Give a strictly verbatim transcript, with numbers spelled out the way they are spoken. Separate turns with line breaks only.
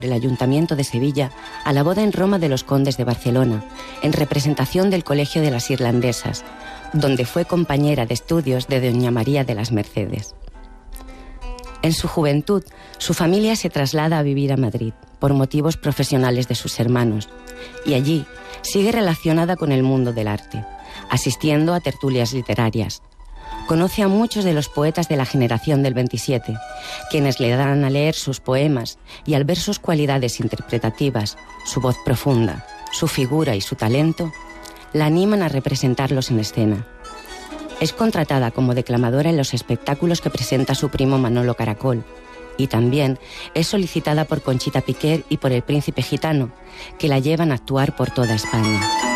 el Ayuntamiento de Sevilla a la boda en Roma de los condes de Barcelona, en representación del Colegio de las Irlandesas, donde fue compañera de estudios de doña María de las Mercedes. En su juventud, su familia se traslada a vivir a Madrid por motivos profesionales de sus hermanos, y allí sigue relacionada con el mundo del arte, asistiendo a tertulias literarias. Conoce a muchos de los poetas de la generación del veintisiete, quienes le dan a leer sus poemas y al ver sus cualidades interpretativas, su voz profunda, su figura y su talento, la animan a representarlos en escena. Es contratada como declamadora en los espectáculos que presenta su primo Manolo Caracol, y también es solicitada por Conchita Piquer y por el Príncipe Gitano, que la llevan a actuar por toda España.